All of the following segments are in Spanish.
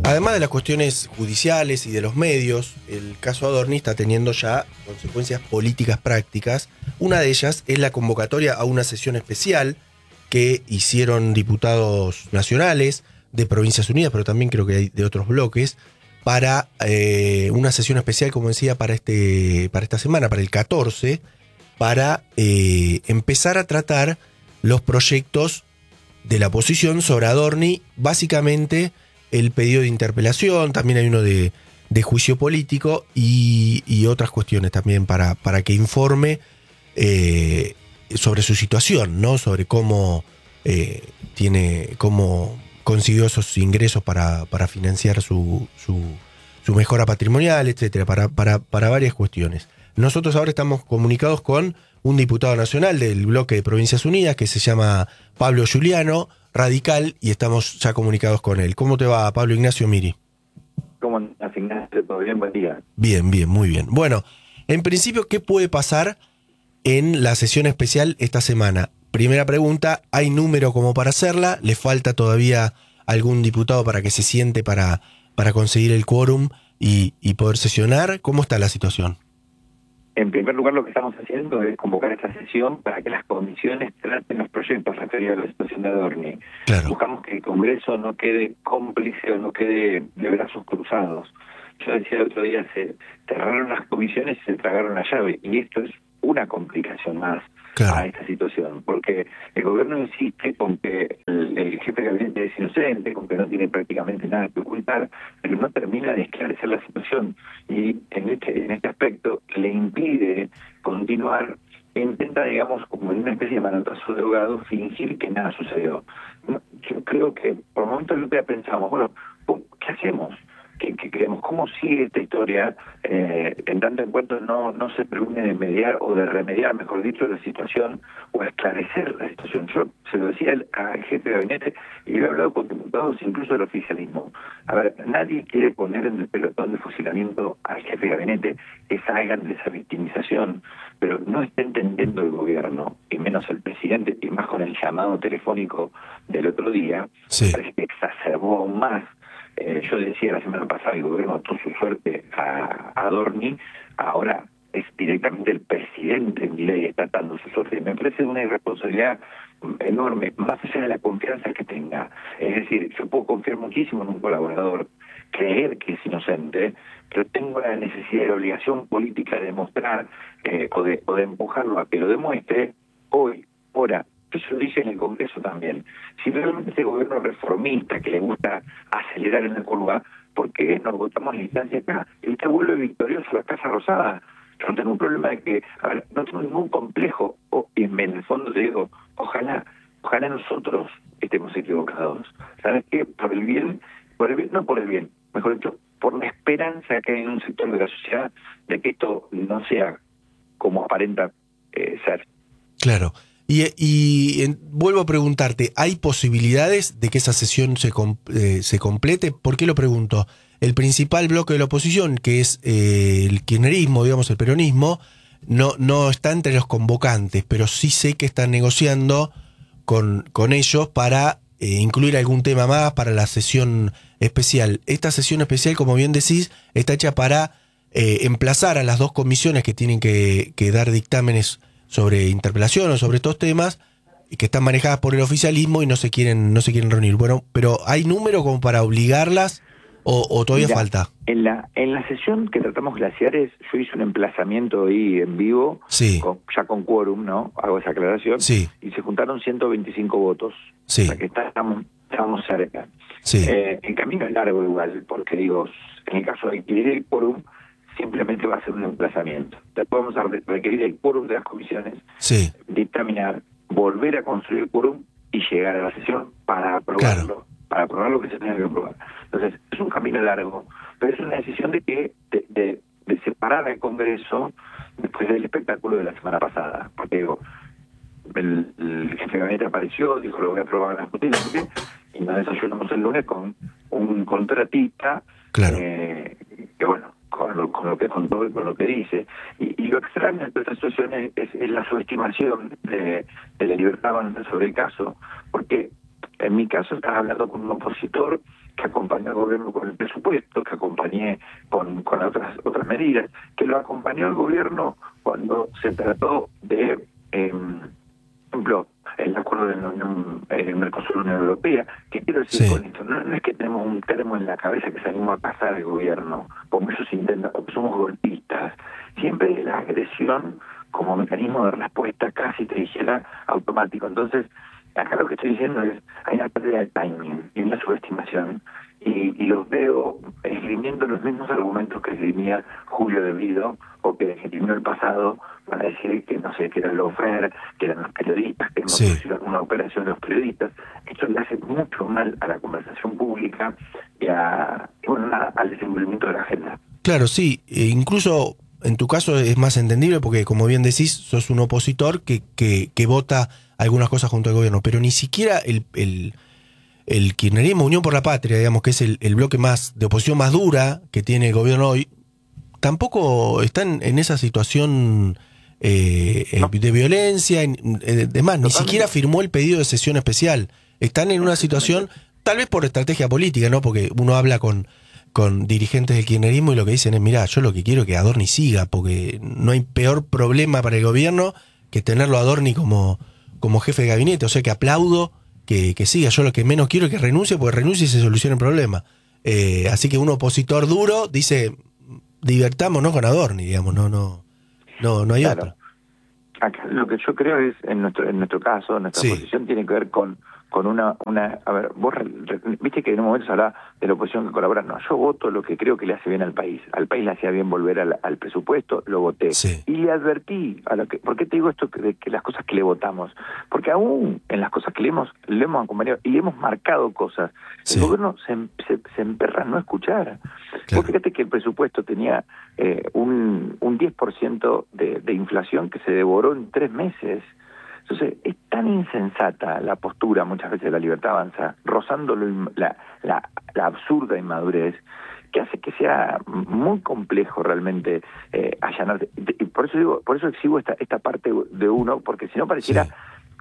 Además de las cuestiones judiciales y de los medios, el caso Adorni está teniendo ya consecuencias políticas prácticas. Una de ellas es la convocatoria a una sesión especial que hicieron diputados nacionales de Provincias Unidas, pero también creo que hay de otros bloques, para una sesión especial, como decía, para esta semana, para el 14, para empezar a tratar los proyectos de la oposición sobre Adorni, básicamente el pedido de interpelación, también hay uno de juicio político y otras cuestiones también para que informe sobre su situación, ¿no? Sobre cómo cómo consiguió esos ingresos para financiar su mejora patrimonial, etcétera, para varias cuestiones. Nosotros ahora estamos comunicados con un diputado nacional del bloque de Provincias Unidas que se llama Pablo Giuliano, radical, y estamos ya comunicados con él. ¿Cómo te va, Pablo Ignacio Miri? ¿Cómo andás, Ignacio? ¿Todo bien? Buen día. Bien, muy bien. Bueno, en principio, ¿qué puede pasar en la sesión especial esta semana? Primera pregunta, ¿hay número como para hacerla? ¿Le falta todavía algún diputado para que se siente para conseguir el quórum y poder sesionar? ¿Cómo está la situación? En primer lugar, lo que estamos haciendo es convocar esta sesión para que las comisiones traten los proyectos referidos a la situación de Adorni. Claro. Buscamos que el Congreso no quede cómplice o no quede de brazos cruzados. Yo decía el otro día, se cerraron las comisiones y se tragaron la llave, y esto es una complicación más a esta situación, porque el gobierno insiste con que el jefe de gabinete es inocente, con que no tiene prácticamente nada que ocultar, pero no termina de esclarecer la situación, y en este aspecto le impide continuar e intenta, digamos, como en una especie de manotazo de ahogado, fingir que nada sucedió. Yo creo que por momentos lo que pensamos, bueno, ¿qué hacemos? ¿Qué creemos? ¿Cómo sigue esta historia? En tanto en cuanto no se previene de mediar o de remediar, mejor dicho, la situación o esclarecer la situación. Yo se lo decía al jefe de gabinete y lo he hablado con diputados incluso del oficialismo. A ver, nadie quiere poner en el pelotón de fusilamiento al jefe de gabinete que salgan de esa victimización, pero no está entendiendo el gobierno, y menos el presidente, y más con el llamado telefónico del otro día, parece que exacerbó aún más. Yo decía la semana pasada, el gobierno ató su suerte a Adorni, ahora es directamente el presidente Milei está atando su suerte. Me parece una irresponsabilidad enorme, más allá de la confianza que tenga. Es decir, yo puedo confiar muchísimo en un colaborador, creer que es inocente, pero tengo la necesidad y la obligación política de demostrar o de empujarlo a que lo demuestre hoy, ahora. Yo se lo dije en el Congreso también. Si realmente ese gobierno reformista que le gusta acelerar en la curva, ¿por qué nos votamos la instancia acá? Y usted vuelve victorioso a la Casa Rosada. Yo no tengo un problema de que, a ver, no tengo ningún complejo. Y en el fondo te digo, ojalá nosotros estemos equivocados. ¿Sabes qué? Por el bien, no por el bien, mejor dicho, por la esperanza que hay en un sector de la sociedad de que esto no sea como aparenta ser. Claro. Vuelvo a preguntarte, ¿hay posibilidades de que esa sesión se complete? ¿Por qué lo pregunto? El principal bloque de la oposición, que es el kirchnerismo, digamos el peronismo, no está entre los convocantes, pero sí sé que están negociando con ellos para incluir algún tema más para la sesión especial. Esta sesión especial, como bien decís, está hecha para emplazar a las dos comisiones que tienen que dar dictámenes sobre interpelación o sobre estos temas que están manejadas por el oficialismo y no se quieren reunir. Bueno, pero ¿hay número como para obligarlas o todavía falta? En la sesión que tratamos glaciares, yo hice un emplazamiento ahí en vivo, ya con quórum, ¿no? Hago esa aclaración, y se juntaron 125 votos, o sea que estábamos cerca. El camino es largo igual, porque digo, en el caso de adquirir el quórum, simplemente va a ser un emplazamiento. Después vamos a requerir el quórum de las comisiones, dictaminar, volver a construir el quórum y llegar a la sesión para aprobarlo, para aprobar lo que se tenga que aprobar. Entonces, es un camino largo, pero es una decisión de separar al Congreso después del espectáculo de la semana pasada. Porque digo, el jefe de gabinete apareció, dijo lo voy a aprobar en las noticias, y nos desayunamos el lunes con un contratista que bueno, con lo que contó y con lo que dice. Y lo extraño de esta situación es la subestimación de la libertad avanzada sobre el caso, porque en mi caso estás hablando con un opositor que acompañó al gobierno con el presupuesto, que acompañé con otras medidas, que lo acompañó el gobierno cuando se trató de, por ejemplo, el acuerdo de la Unión, Mercosur-Unión Europea. ¿Qué quiero decir con esto? No es que tenemos un termo en la cabeza que salimos a pasar al gobierno, como ellos intentan, porque somos golpistas. Siempre la agresión como mecanismo de respuesta casi te dijera automático. Entonces, acá lo que estoy diciendo es, hay una pérdida de timing y una subestimación, y los veo esgrimiendo los mismos argumentos que esgrimía Julio De Vido o que esgrimió el pasado para decir que, no sé, que era el lawfare, que eran los periodistas, que hicieron una operación de los periodistas. Esto le hace mucho mal a la conversación pública y al desenvolvimiento de la agenda. Claro, sí, incluso en tu caso es más entendible porque, como bien decís, sos un opositor que vota algunas cosas junto al gobierno, pero ni siquiera el kirchnerismo, Unión por la Patria, digamos, que es el bloque más de oposición más dura que tiene el gobierno hoy, tampoco están en esa situación de violencia. Además, ni siquiera firmó el pedido de sesión especial. Están en una situación, tal vez por estrategia política, ¿no? Porque uno habla con dirigentes del kirchnerismo y lo que dicen es, mirá, yo lo que quiero es que Adorni siga, porque no hay peor problema para el gobierno que tenerlo a Adorni como jefe de gabinete. O sea que aplaudo que siga. Yo lo que menos quiero es que renuncie, porque renuncie y se solucione el problema. Así que un opositor duro dice, divertámonos con Adorni, digamos, no hay otra. Acá lo que yo creo es, en nuestro caso, nuestra posición tiene que ver con una a ver, vos viste que en un momento se hablaba de la oposición que colabora. No, yo voto lo que creo que le hace bien al país le hacía bien volver al presupuesto, lo voté, y le advertí ¿por qué te digo esto de que las cosas que le votamos? Porque aún en las cosas que le hemos acompañado y le hemos marcado cosas, el gobierno se emperra a no escuchar. Vos fíjate que el presupuesto tenía un 10% de inflación que se devoró en 3 meses. Entonces, es tan insensata la postura muchas veces de La Libertad Avanza, rozando la absurda inmadurez, que hace que sea muy complejo realmente allanar. Y por eso exhibo esta parte de uno, porque si no pareciera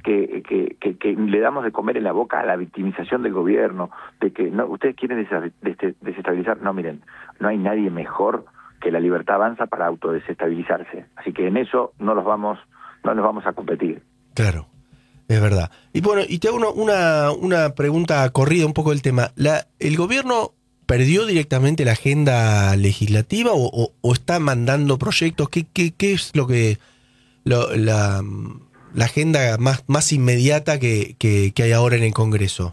que le damos de comer en la boca a la victimización del gobierno, de que no, ustedes quieren desestabilizar. No, miren, no hay nadie mejor que La Libertad Avanza para autodesestabilizarse. Así que en eso no nos vamos a competir. Claro, es verdad. Y bueno, y te hago una pregunta corrida un poco del tema. ¿El gobierno perdió directamente la agenda legislativa o está mandando proyectos? ¿Qué es lo que la agenda más inmediata que hay ahora en el Congreso?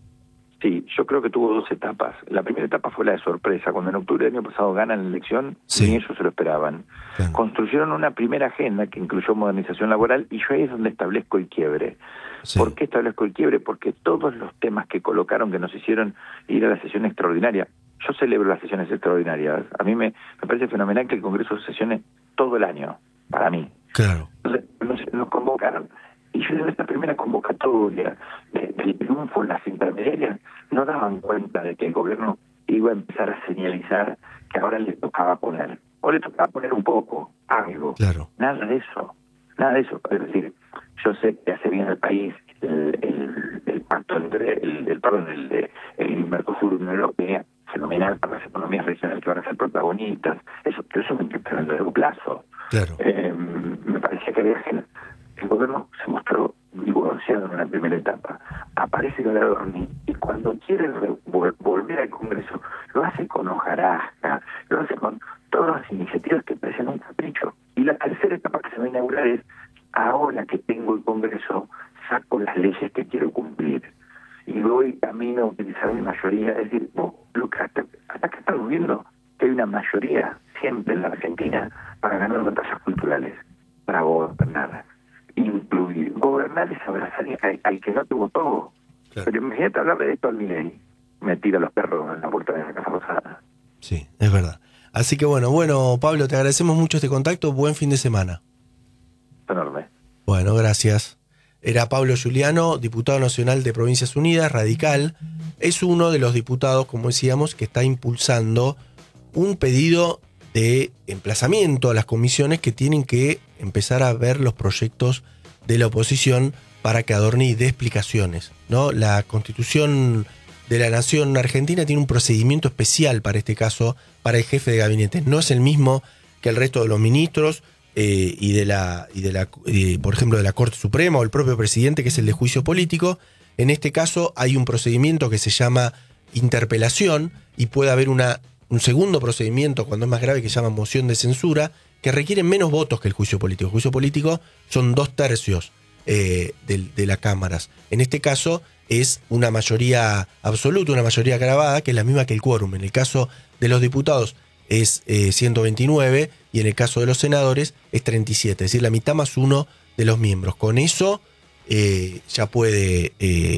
Sí, yo creo que tuvo 2 etapas. La primera etapa fue la de sorpresa, cuando en octubre del año pasado ganan la elección, ni ellos se lo esperaban. Claro. Construyeron una primera agenda que incluyó modernización laboral, y yo ahí es donde establezco el quiebre. ¿Por qué establezco el quiebre? Porque todos los temas que colocaron, que nos hicieron ir a la sesión extraordinaria, yo celebro las sesiones extraordinarias. A mí me parece fenomenal que el Congreso sesione todo el año, para mí. Claro. Entonces nos convocaron. Y yo en esta primera convocatoria del triunfo en las intermediarias no daban cuenta de que el gobierno iba a empezar a señalizar que ahora le tocaba poner, o le tocaba poner un poco, algo. Claro. Nada de eso. Es decir, yo sé que hace bien al país el pacto entre el Mercosur y la Unión Europea, fenomenal para las economías regionales que van a ser protagonistas, pero eso me interesa a largo plazo. Claro. Me parecía que había el gobierno se mostró divorciado en la primera etapa. Aparece Adorni y cuando quiere volver al Congreso lo hace con hojarasca, lo hace con todas las iniciativas que parecen un capricho. Y la tercera etapa que se va a inaugurar es, ahora que tengo el Congreso, saco las leyes que quiero cumplir y voy camino a utilizar mi mayoría. Es decir, lo que hasta que estamos viendo que hay una mayoría siempre en la Argentina para ganar batallas culturales, para gobernar. Incluir. Gobernar es abrazar al que no te votó. Claro. Pero imagínate hablarle de esto al Milei. Me tira los perros en la puerta de la Casa Rosada. Sí, es verdad. Así que bueno, Pablo, te agradecemos mucho este contacto. Buen fin de semana. Enorme. Bueno, gracias. Era Pablo Giuliano, diputado nacional de Provincias Unidas, radical. Es uno de los diputados, como decíamos, que está impulsando un pedido de emplazamiento a las comisiones que tienen que empezar a ver los proyectos de la oposición para que Adorni dé explicaciones, ¿no? La Constitución de la Nación Argentina tiene un procedimiento especial para este caso, para el jefe de gabinete. No es el mismo que el resto de los ministros por ejemplo, de la Corte Suprema o el propio presidente, que es el de juicio político. En este caso hay un procedimiento que se llama interpelación y puede haber un segundo procedimiento cuando es más grave que se llama moción de censura, que requieren menos votos que el juicio político. El juicio político son 2/3 de las cámaras. En este caso es una mayoría absoluta, una mayoría agravada, que es la misma que el quórum. En el caso de los diputados es 129 y en el caso de los senadores es 37, es decir, la mitad más uno de los miembros. Con eso ya puede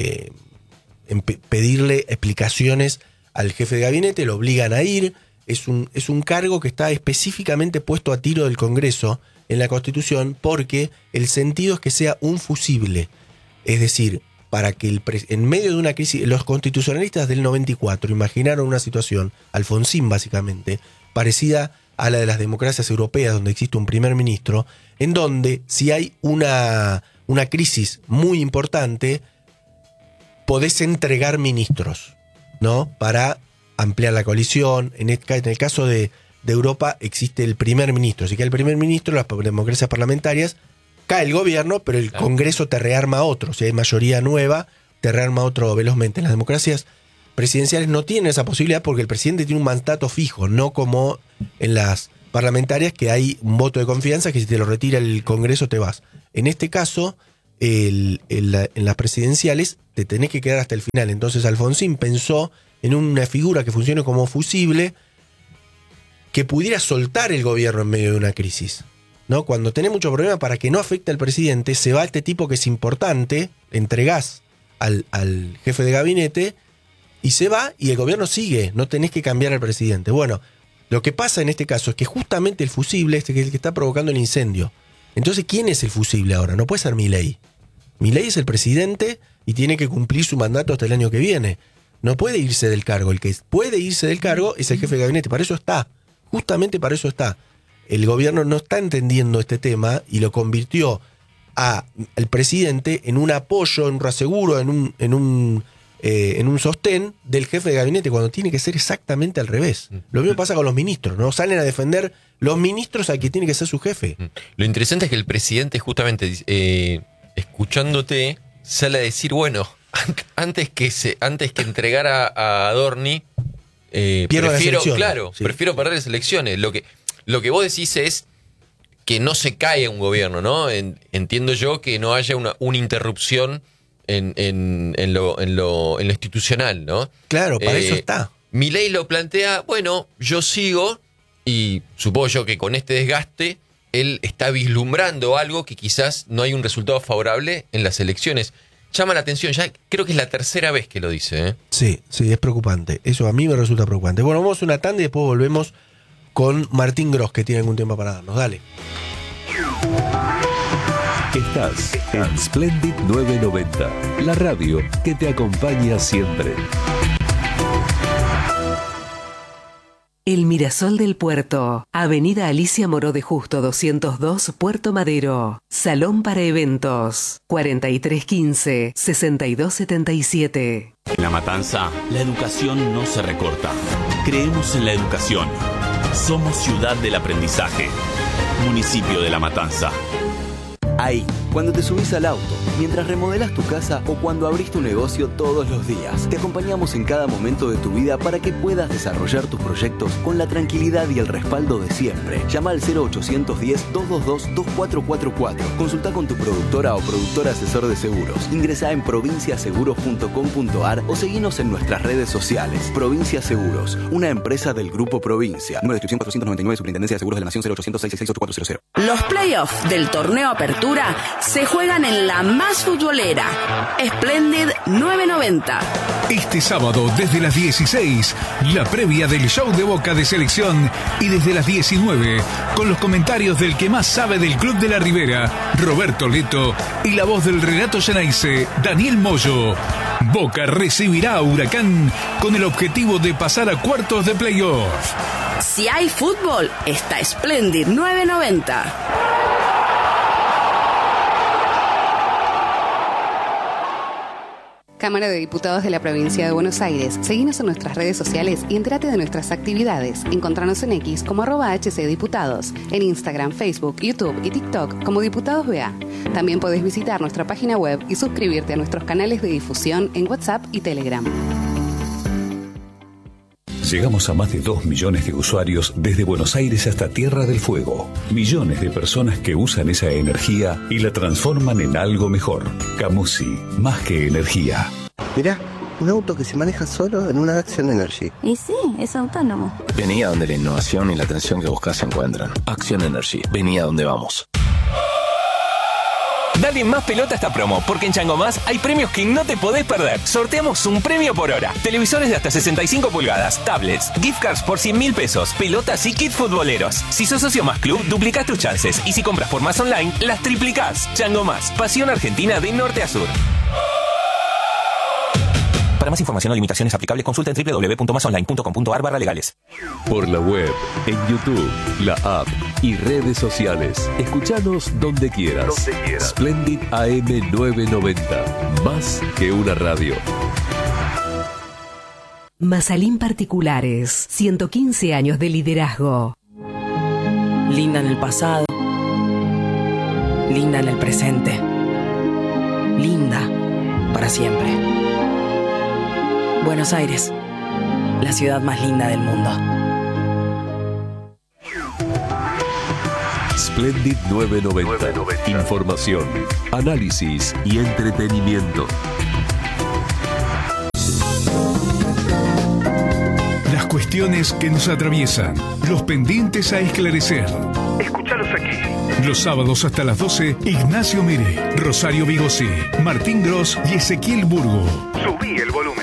pedirle explicaciones al jefe de gabinete, lo obligan a ir. Es un cargo que está específicamente puesto a tiro del Congreso en la Constitución, porque el sentido es que sea un fusible. Es decir, para que en medio de una crisis, los constitucionalistas del 94 imaginaron una situación, Alfonsín básicamente, parecida a la de las democracias europeas, donde existe un primer ministro, en donde si hay una crisis muy importante, podés entregar ministros, ¿no? Para ampliar la coalición. En el caso de Europa existe el primer ministro. Si cae el primer ministro, las democracias parlamentarias, cae el gobierno, pero el Congreso te rearma otro. Si hay mayoría nueva, te rearma otro velozmente. Las democracias presidenciales no tienen esa posibilidad porque el presidente tiene un mandato fijo, no como en las parlamentarias, que hay un voto de confianza que si te lo retira el Congreso te vas. En este caso, en las presidenciales te tenés que quedar hasta el final. Entonces Alfonsín pensó en una figura que funcione como fusible, que pudiera soltar el gobierno en medio de una crisis, ¿no? Cuando tenés mucho problema, para que no afecte al presidente, se va este tipo que es importante, entregás al jefe de gabinete y se va y el gobierno sigue, no tenés que cambiar al presidente. Bueno, lo que pasa en este caso es que justamente el fusible es el que está provocando el incendio. Entonces, ¿quién es el fusible ahora? No puede ser Milei. Milei es el presidente y tiene que cumplir su mandato hasta el año que viene. No puede irse del cargo. El que puede irse del cargo es el jefe de gabinete. Para eso está. Justamente para eso está. El gobierno no está entendiendo este tema y lo convirtió al presidente en un apoyo, en un reaseguro, en un sostén del jefe de gabinete, cuando tiene que ser exactamente al revés. Lo mismo pasa con los ministros, ¿no? Salen a defender los ministros a quien tiene que ser su jefe. Lo interesante es que el presidente, justamente escuchándote, sale a decir, bueno, antes que entregara a Adorni, prefiero perder las elecciones. Lo que vos decís es que no se cae un gobierno, ¿no? Entiendo yo que no haya una interrupción en lo institucional, ¿no? Claro, para eso está. Milei lo plantea, bueno, yo sigo, y supongo yo que con este desgaste él está vislumbrando algo que quizás no hay un resultado favorable en las elecciones. Llama la atención, ya creo que es la tercera vez que lo dice, ¿eh? Sí, es preocupante. Eso a mí me resulta preocupante. Bueno, vamos a una tanda y después volvemos con Martín Gross, que tiene algún tema para darnos. Dale. Estás en Splendid 990, la radio que te acompaña siempre. El Mirasol del Puerto, Avenida Alicia Moró de Justo 202, Puerto Madero. Salón para eventos, 4315-6277. En La Matanza, la educación no se recorta. Creemos en la educación. Somos ciudad del aprendizaje. Municipio de La Matanza. Ahí, cuando te subís al auto, mientras remodelas tu casa o cuando abrís tu negocio todos los días, te acompañamos en cada momento de tu vida para que puedas desarrollar tus proyectos con la tranquilidad y el respaldo de siempre. Llama al 0810-222-2444. Consulta con tu productora o productor asesor de seguros. Ingresá en provinciaseguros.com.ar o seguinos en nuestras redes sociales. Provincia Seguros, una empresa del Grupo Provincia. Número de inscripción 499, Superintendencia de Seguros de la Nación, 0800-666-8400. Los playoffs del torneo Apertura se juegan en la más futbolera, Splendid 990. Este sábado desde las 16, la previa del show de Boca de selección, y desde las 19, con los comentarios del que más sabe del Club de la Ribera, Roberto Leto, y la voz del relato Ceneice, Daniel Moyo. Boca recibirá a Huracán con el objetivo de pasar a cuartos de playoff. Si hay fútbol, está Splendid 990. Cámara de Diputados de la Provincia de Buenos Aires. Seguinos en nuestras redes sociales y entérate de nuestras actividades. Encontranos en X como @HCDiputados, en Instagram, Facebook, YouTube y TikTok como Diputados BA. También podés visitar nuestra página web y suscribirte a nuestros canales de difusión en WhatsApp y Telegram. Llegamos a más de 2 millones de usuarios desde Buenos Aires hasta Tierra del Fuego. Millones de personas que usan esa energía y la transforman en algo mejor. Camusi, más que energía. Mirá, un auto que se maneja solo en una Action Energy. Y sí, es autónomo. Vení a donde la innovación y la atención que buscas se encuentran. Action Energy, vení a donde vamos. Dale más pelota a esta promo, porque en Chango Más hay premios que no te podés perder. Sorteamos un premio por hora. Televisores de hasta 65 pulgadas, tablets, gift cards por 100.000 pesos, pelotas y kits futboleros. Si sos socio Más Club, duplicás tus chances. Y si compras por Más Online, las triplicás. Chango Más, pasión argentina de norte a sur. Para más información o limitaciones aplicables, consulta en www.masonline.com.ar/legales. Por la web, en YouTube, la app y redes sociales. Escuchanos donde quieras. Splendid AM 990. Más que una radio. Mazalín Particulares. 115 años de liderazgo. Linda en el pasado. Linda en el presente. Linda para siempre. Buenos Aires, la ciudad más linda del mundo. Splendid 990. Información, análisis y entretenimiento. Las cuestiones que nos atraviesan, los pendientes a esclarecer. Escúchalos aquí. Los sábados hasta las 12, Ignacio Mere, Rosario Vigosí, Martín Gross y Ezequiel Burgo. Subí el volumen.